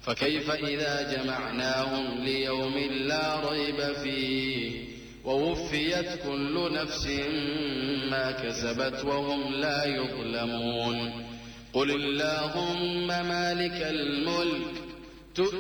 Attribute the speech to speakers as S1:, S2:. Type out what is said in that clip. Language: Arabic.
S1: فكيف إذا جمعناهم ليوم لا ريب فيه ووفيت كل نفس ما كسبت وهم لا يظلمون. قل اللهم مالك الملك